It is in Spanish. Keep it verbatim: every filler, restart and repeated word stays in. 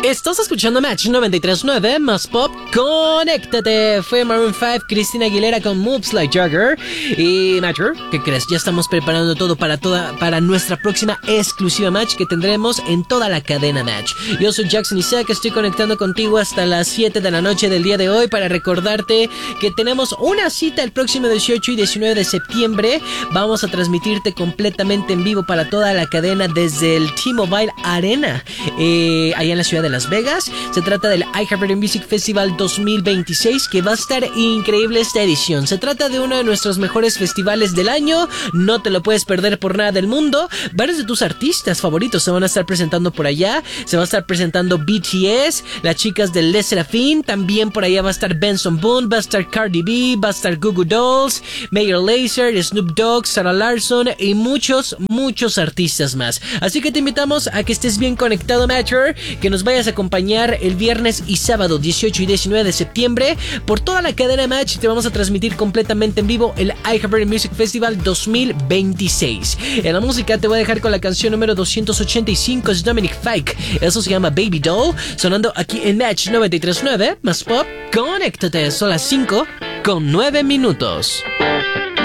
Estás escuchando Match noventa y tres punto nueve más pop. Conéctate. Fue Maroon cinco, Cristina Aguilera con Moves Like Jagger. Y Matcher, ¿qué crees? Ya estamos preparando todo para toda para nuestra próxima exclusiva Match que tendremos en toda la cadena Match. Yo soy Jackson Isaac, estoy conectando contigo hasta las siete de la noche del día de hoy para recordarte que tenemos una cita el próximo dieciocho y diecinueve de septiembre. Vamos a transmitirte completamente en vivo para toda la cadena desde el T-Mobile Arena, eh, allá en la ciudad de Las Vegas. Se trata del iHeartRadio Music Festival dos mil veintiséis, que va a estar increíble esta edición. Se trata de uno de nuestros mejores festivales del año. No te lo puedes perder por nada del mundo. Varios de tus artistas favoritos se van a estar presentando por allá. Se va a estar presentando B T S, las chicas de Les Serafin. También por allá va a estar Benson Boone, va a estar Cardi B, va a estar Goo Goo Dolls, Major Lazer, Snoop Dogg, Sarah Larson y muchos, muchos artistas más. Así que te invitamos a que estés bien conectado, Matcher, que nos vayas a acompañar el viernes y sábado dieciocho y diecinueve de septiembre por toda la cadena Match. Te vamos a transmitir completamente en vivo el iHeartRadio Music Festival dos mil veintiséis. En la música te voy a dejar con la canción número doscientos ochenta y cinco, es Dominic Fike. Eso se llama Baby Doll, sonando aquí en Match noventa y tres punto nueve más pop. Conéctate, son las cinco con nueve minutos.